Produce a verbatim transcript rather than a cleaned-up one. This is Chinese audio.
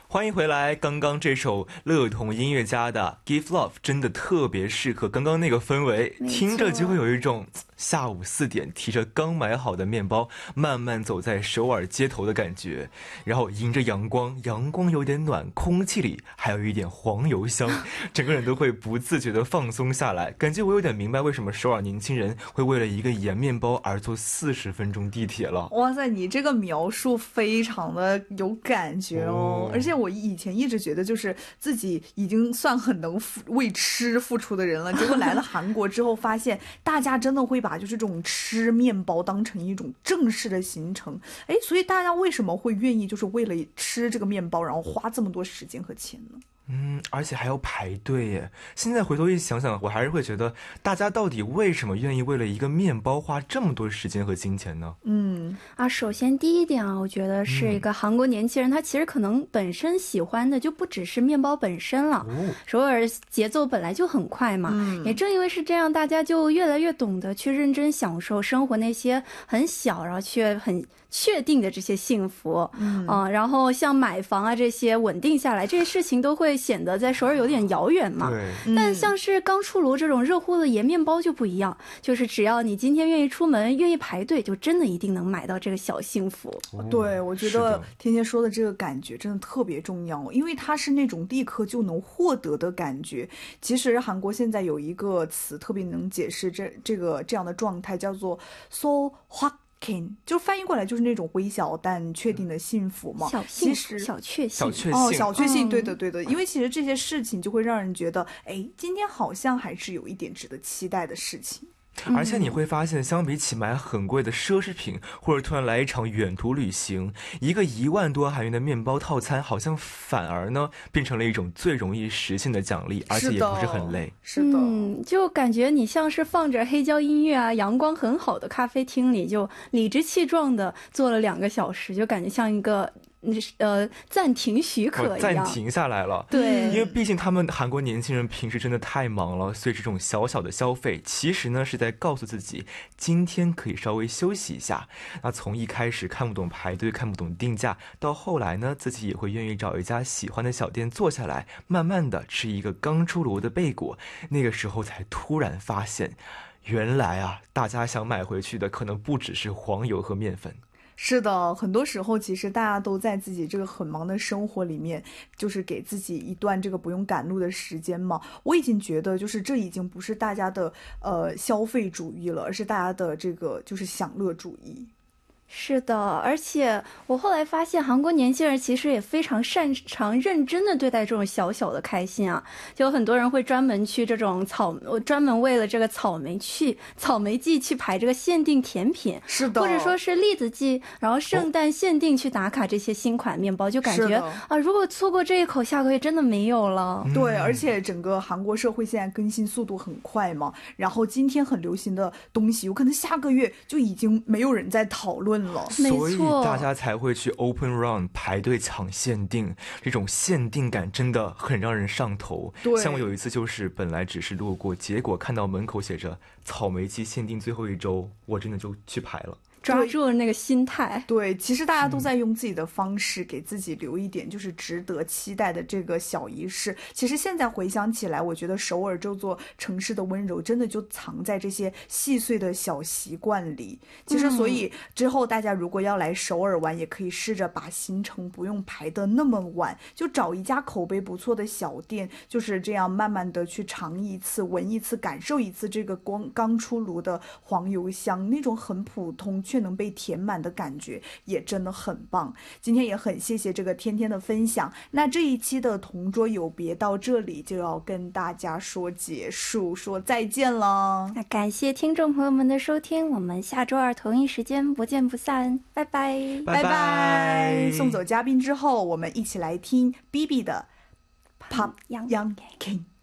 欢迎回来。刚刚这首乐童音乐家的 Give Love 真的特别适合刚刚那个氛围，听着就会有一种下午四点提着刚买好的面包慢慢走在首尔街头的感觉，然后迎着阳光，阳光有点暖，空气里还有一点黄油香，整个人都会不自觉地放松下来。感觉我有点明白为什么首尔年轻人会为了一个盐面包而坐四十分钟地铁了。 哇塞，你这个描述非常的有感觉哦，哦而且我以前一直觉得就是自己已经算很能为吃付出的人了，结果来了韩国之后发现大家真的会把就是这种吃面包当成一种正式的行程。哎，所以大家为什么会愿意就是为了吃这个面包然后花这么多时间和钱呢？ 嗯，而且还要排队耶。现在回头一想想，我还是会觉得大家到底为什么愿意为了一个面包花这么多时间和金钱呢？ 嗯啊，首先第一点啊，我觉得是一个韩国年轻人、嗯、他其实可能本身喜欢的就不只是面包本身了。哦、首尔节奏本来就很快嘛、嗯，也正因为是这样，大家就越来越懂得去认真享受生活那些很小然后却很确定的这些幸福。嗯、呃、然后像买房啊这些稳定下来这些事情都会显得在首尔有点遥远嘛。对，但像是刚出炉这种热乎的盐面包就不一样，就是只要你今天愿意出门愿意排队，就真的一定能买到这个小幸福。 哦、对，我觉得天天说的这个感觉真的特别重要，因为它是那种立刻就能获得的感觉。其实韩国现在有一个词特别能解释这这个这样的状态，叫做 so hot就翻译过来就是那种微小但确定的幸福嘛。 小幸福，小确幸， 小确幸哦，小确幸，对的对的。因为其实这些事情就会让人觉得，哎，今天好像还是有一点值得期待的事情。 而且你会发现，相比起买很贵的奢侈品，或者突然来一场远途旅行，一个一万多韩元的面包套餐，好像反而呢变成了一种最容易实现的奖励，而且也不是很累。 是的， 嗯，就感觉你像是放着黑胶音乐啊，阳光很好的咖啡厅里，就理直气壮的坐了两个小时，就感觉像一个呃，暂停许可一样， 暂停下来了。 对， 因为毕竟他们韩国年轻人平时真的太忙了，所以这种小小的消费其实呢是在告诉自己今天可以稍微休息一下。那从一开始看不懂排队看不懂定价，到后来呢自己也会愿意找一家喜欢的小店坐下来，慢慢的吃一个刚出炉的贝果，那个时候才突然发现原来啊大家想买回去的可能不只是黄油和面粉。 是的，很多时候其实大家都在自己这个很忙的生活里面，就是给自己一段这个不用赶路的时间嘛。我已经觉得就是这已经不是大家的呃消费主义了，而是大家的这个就是享乐主义。 是的，而且我后来发现韩国年轻人其实也非常擅长认真的对待这种小小的开心啊，就很多人会专门去这种草专门为了这个草莓去草莓季去排这个限定甜品， 是的， 或者说是栗子季，然后圣诞限定去打卡这些新款面包，就感觉啊，如果错过这一口下个月真的没有了。 对，而且整个韩国社会现在更新速度很快嘛，然后今天很流行的东西有可能下个月就已经没有人在讨论了， 所以大家才会去 Open Run 排队抢限定，这种限定感真的很让人上头。像我有一次就是本来只是路过，结果看到门口写着草莓季限定最后一周，我真的就去排了， 抓住了那个心态。 对，其实大家都在用自己的方式给自己留一点就是值得期待的这个小仪式。其实现在回想起来，我觉得首尔这座城市的温柔真的就藏在这些细碎的小习惯里。其实所以之后大家如果要来首尔玩，也可以试着把行程不用排得那么晚，就找一家口碑不错的小店，就是这样慢慢的去尝一次闻一次感受一次这个光刚出炉的黄油香，那种很普通却能被填满的感觉也真的很棒。今天也很谢谢这个天天的分享，那这一期的同桌有别到这里就要跟大家说结束，说再见了。 那感谢听众朋友们的收听，我们下周二同一时间不见不散，拜拜拜拜。送走嘉宾之后，我们一起来听 B B 的 Pop Young King。